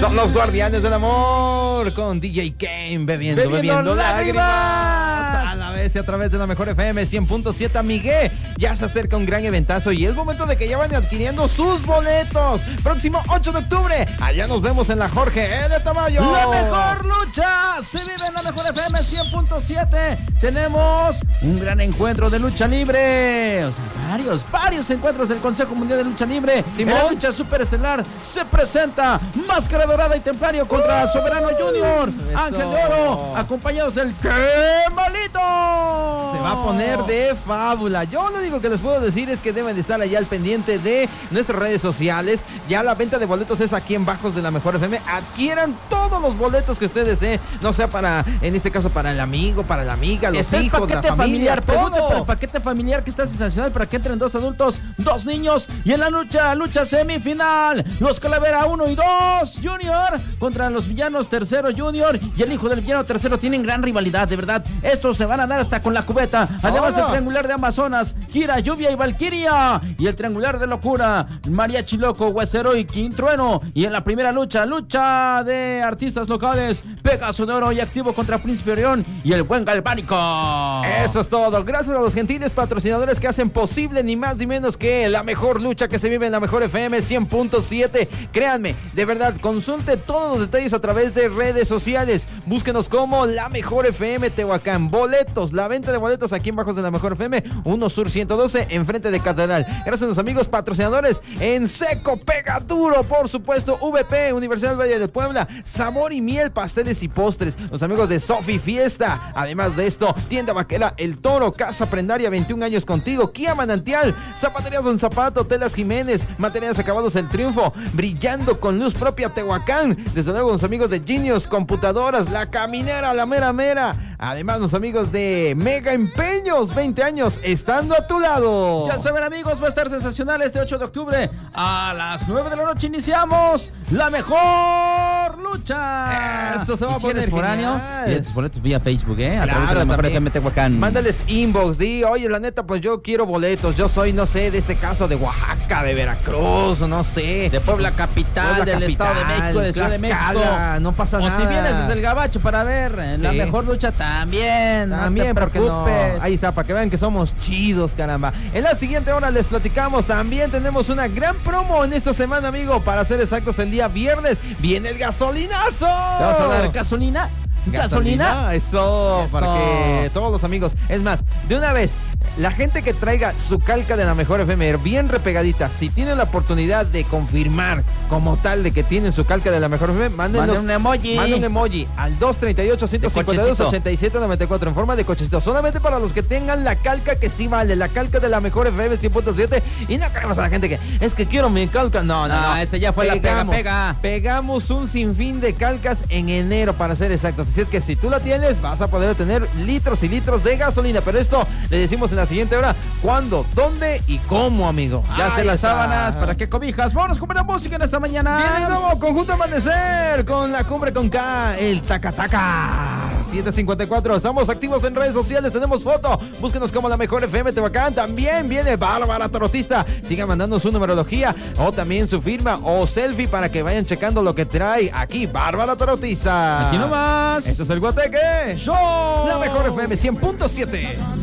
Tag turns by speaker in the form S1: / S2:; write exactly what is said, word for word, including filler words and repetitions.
S1: Son los Guardianes del Amor con D J Kane, bebiendo, bebiendo, bebiendo lágrimas. lágrimas. A la vez y a través de la mejor F M cien punto siete, Miguel. Ya se acerca un gran eventazo y es momento de que ya vayan adquiriendo sus boletos. Próximo ocho de octubre, allá nos vemos en la Jorge E. de Tamayo.
S2: La mejor lucha se vive en la mejor F M cien punto siete. Tenemos un gran encuentro de lucha libre. O sea, varios, varios encuentros del Consejo Mundial de Lucha Libre.
S1: Simón.
S2: En la lucha superestelar se presenta Máscara Dorada y Templario contra uh, Soberano Junior,
S1: eso.
S2: Ángel de Oro, acompañados del ¡Qué malito!
S1: Se va a poner de fábula. Yo lo único que les puedo decir es que deben de estar allá al pendiente de nuestras redes sociales. Ya la venta de boletos es aquí en Bajos de la Mejor F M. Adquieran todos los boletos que ustedes deseen, no sea para, en este caso, para el amigo, para la amiga, los
S2: Está
S1: hijos,
S2: el paquete
S1: la familia,
S2: familiar. Pregunte
S1: todo.
S2: por el paquete familiar que está sensacional para que entren dos adultos, dos niños. Y en la lucha, lucha semifinal, los Calavera uno y dos Junior contra los villanos tercero Junior y el hijo del villano tercero. Tienen gran rivalidad, de verdad. Estos se van a dar hasta con la cubeta. Además,
S1: Hola.
S2: el triangular de Amazonas, Kira, Lluvia y Valquiria. Y el triangular de locura, Mariachi Loco, Huesero y Quintrueno. Y en la primera lucha, lucha de artistas locales, Pegaso de Oro y Activo contra Príncipe Orión y el Buen Galvánico.
S1: Eso es todo. Gracias a los gentiles patrocinadores que hacen posible ni más ni menos que la mejor lucha que se vive en la mejor F M cien punto siete. Créanme, de verdad, consulte todos los detalles a través de redes sociales. Búsquenos como la mejor F M Tehuacán. Boletos, la venta de boletos aquí en Bajos de la Mejor F M, uno Sur ciento doce, enfrente de Catedral. Gracias a los amigos patrocinadores en Seco Pega Duro, por supuesto, V P, Universidad Valle de Puebla, Sabor y Miel, pasteles y postres. Los amigos de Sofi Fiesta. Además de esto, Tienda Vaquera El Toro, Casa Prendaria, veintiún años contigo, Kia Manantial, Zapaterías Don Zapato, Telas Jiménez, Materiales Acabados El Triunfo, brillando con luz propia Tehuacán. Desde luego los amigos de Genius Computadoras, La Caminera, La Mera Mera. Además los amigos de Mega Empeños, veinte años estando a tu lado.
S2: Ya saben, amigos, va a estar sensacional este ocho de octubre a las nueve de la noche. Iniciamos la mejor lucha.
S1: Esto se va
S2: y
S1: a
S2: si eres
S1: poner
S2: foráneo,
S1: genial.
S2: pide tus boletos vía Facebook, ¿eh? A
S1: Claro,
S2: través de la mejor
S1: también.
S2: F M Tehuacán.
S1: Mándales inbox, di, oye, la neta, pues yo quiero boletos. Yo soy, no sé, de este caso de Oaxaca, de Veracruz, o no sé.
S2: De Puebla Capital,
S1: Puebla
S2: del
S1: capital,
S2: Estado de México, de Ciudad de México.
S1: Tlaxcala, no pasa
S2: o
S1: nada.
S2: si vienes desde el Gabacho para ver en la
S1: Sí.
S2: mejor lucha también.
S1: También,
S2: no te
S1: porque no.
S2: preocupes.
S1: Ahí está, para que vean que somos chidos, caramba. En la siguiente hora les platicamos. También tenemos una gran promo en esta semana, amigo. Para ser exactos, el día viernes viene el gasolinazo.
S2: ¿Te vas a dar gasolina? ¿Gasolina?
S1: Eso,
S2: Eso.
S1: para que todos los amigos. Es más, de una vez, la gente que traiga su calca de la mejor F M bien repegadita, si tienen la oportunidad de confirmar como tal de que tienen su calca de la mejor F M, mándenos.
S2: Manden un emoji.
S1: Manden un emoji al dos treinta y ocho, ciento cincuenta y dos, ochenta y siete noventa y cuatro en forma de cochecito. Solamente para los que tengan la calca que sí vale, la calca de la mejor F M cien punto siete. Y no queremos a la gente que es que quiero mi calca. No, no, no.
S2: No, ese ya fue la pega, pega.
S1: Pegamos un sinfín de calcas en enero, para ser exactos. Así es que si tú la tienes, vas a poder tener litros y litros de gasolina. Pero esto le decimos en la siguiente hora: ¿cuándo, dónde y cómo, amigo?
S2: Ya
S1: Ahí
S2: sé las
S1: está.
S2: sábanas, ¿para qué cobijas? Vámonos con buena música en esta mañana.
S1: Viene el nuevo Conjunto Amanecer con la cumbre con K, el Taca Taca. siete cincuenta y cuatro, estamos activos en redes sociales, tenemos foto, búsquenos como la mejor F M Tehuacán. También viene Bárbara Tarotista, sigan mandando su numerología o también su firma o selfie para que vayan checando lo que trae aquí Bárbara Tarotista.
S2: Aquí nomás.
S1: Esto es el Guateque
S2: Show.
S1: La mejor F M cien punto siete.